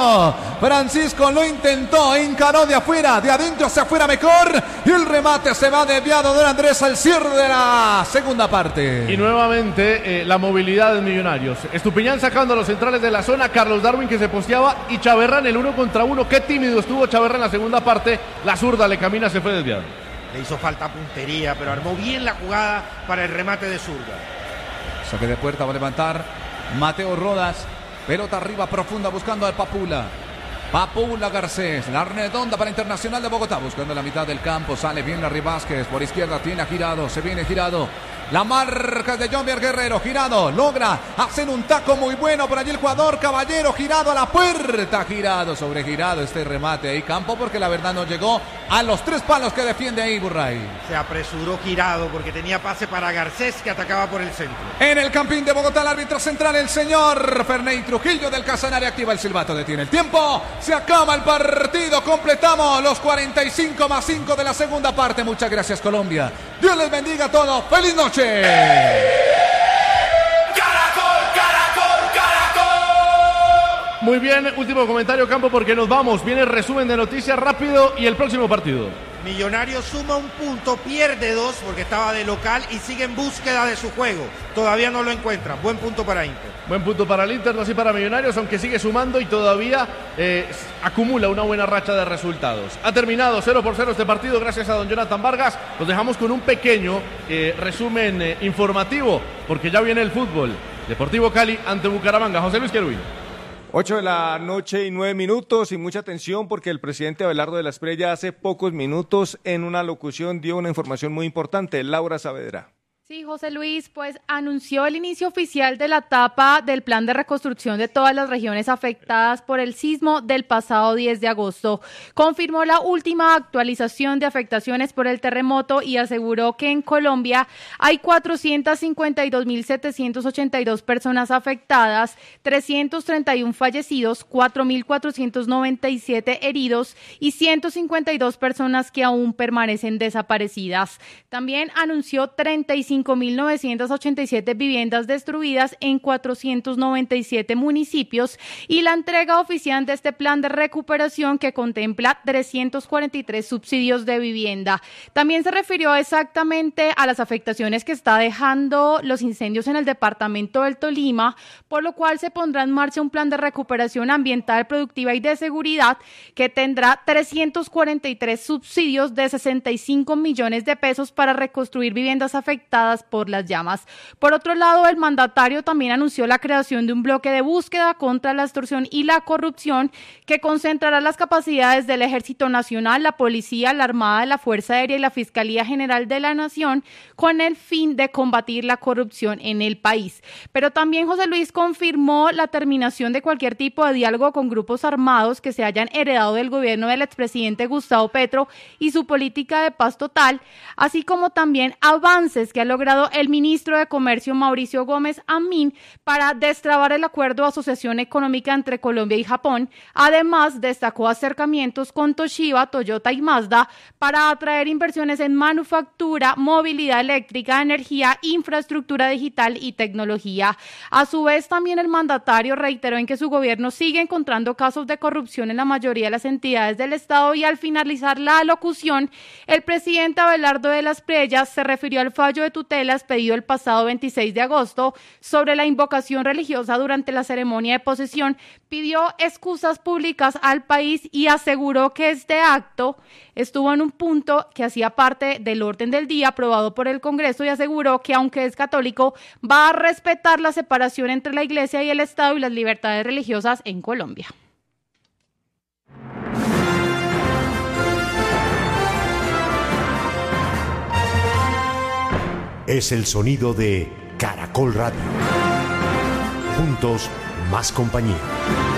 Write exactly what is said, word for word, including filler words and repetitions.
Francisco. Francisco lo intentó, encaró de afuera, de adentro hacia afuera mejor. Y el remate se va desviado de Andrés al cierre de la segunda parte. Y nuevamente eh, la movilidad de Millonarios. Estupiñán sacando a los centrales de la zona, Carlos Darwin que se posteaba y Chaverra en el uno contra uno. Qué tímido estuvo Chaverra en la segunda parte. La zurda le camina, se fue desviado. Le hizo falta puntería, pero armó bien la jugada para el remate de zurda. Saque de puerta, va a levantar Mateo Rodas. Pelota arriba profunda buscando al Papula. Papula Garcés, la redonda para Internacional de Bogotá, buscando la mitad del campo, sale bien Larry Vázquez, por izquierda tiene a Girado, se viene Girado, la marca de Jonvier Guerrero, Girado, logra hacer un taco muy bueno por allí el jugador Caballero, Girado a la puerta, Girado, sobre Girado este remate ahí, campo, porque la verdad no llegó a los tres palos que defiende ahí Burray. Se apresuró Girado porque tenía pase para Garcés que atacaba por el centro. En el Campín de Bogotá, el árbitro central, el señor Ferney Trujillo del Casanare, activa el silbato, detiene el tiempo. Se acaba el partido, completamos los cuarenta y cinco más cinco de la segunda parte. Muchas gracias, Colombia. Dios les bendiga a todos. ¡Feliz noche! ¡Caracol, caracol, caracol! Muy bien, último comentario, Campo, porque nos vamos. Viene el resumen de noticias rápido y el próximo partido. Millonarios suma un punto, pierde dos porque estaba de local y sigue en búsqueda de su juego. Todavía no lo encuentra. Buen punto para Inter. Buen punto para el Inter, no así para Millonarios, aunque sigue sumando y todavía eh, acumula una buena racha de resultados. Ha terminado cero por cero este partido gracias a don Jonathan Vargas. Los dejamos con un pequeño eh, resumen eh, informativo porque ya viene el fútbol. Deportivo Cali ante Bucaramanga. José Luis Querubín. Ocho de la noche y nueve minutos y mucha atención porque el presidente Abelardo de la Espriella hace pocos minutos en una locución dio una información muy importante. Laura Saavedra. Sí, José Luis, pues anunció el inicio oficial de la etapa del plan de reconstrucción de todas las regiones afectadas por el sismo del pasado diez de agosto. Confirmó la última actualización de afectaciones por el terremoto y aseguró que en Colombia hay cuatrocientas cincuenta y dos mil setecientas ochenta y dos personas afectadas, trescientos treinta y uno fallecidos, cuatro mil cuatrocientos noventa y siete heridos y ciento cincuenta y dos personas que aún permanecen desaparecidas. También anunció treinta y cinco mil novecientas ochenta y siete viviendas destruidas en cuatrocientos noventa y siete municipios y la entrega oficial de este plan de recuperación que contempla trescientos cuarenta y tres subsidios de vivienda. También se refirió exactamente a las afectaciones que está dejando los incendios en el departamento del Tolima, por lo cual se pondrá en marcha un plan de recuperación ambiental, productiva y de seguridad que tendrá trescientos cuarenta y tres subsidios de sesenta y cinco millones de pesos para reconstruir viviendas afectadas por las llamas. Por otro lado, el mandatario también anunció la creación de un bloque de búsqueda contra la extorsión y la corrupción que concentrará las capacidades del Ejército Nacional, la Policía, la Armada, la Fuerza Aérea y la Fiscalía General de la Nación con el fin de combatir la corrupción en el país. Pero también José Luis confirmó la terminación de cualquier tipo de diálogo con grupos armados que se hayan heredado del gobierno del expresidente Gustavo Petro y su política de paz total, así como también avances que ha logrado el ministro de Comercio Mauricio Gómez Amín para destrabar el acuerdo de asociación económica entre Colombia y Japón. Además, destacó acercamientos con Toshiba, Toyota y Mazda para atraer inversiones en manufactura, movilidad eléctrica, energía, infraestructura digital y tecnología. A su vez, también el mandatario reiteró en que su gobierno sigue encontrando casos de corrupción en la mayoría de las entidades del Estado y al finalizar la alocución, el presidente Abelardo de la Espriella se refirió al fallo de tutelas pedido el pasado veintiséis de agosto sobre la invocación religiosa durante la ceremonia de posesión, pidió excusas públicas al país y aseguró que este acto estuvo en un punto que hacía parte del orden del día aprobado por el Congreso y aseguró que aunque es católico, va a respetar la separación entre la Iglesia y el Estado y las libertades religiosas en Colombia. Es el sonido de Caracol Radio. Juntos, más compañía.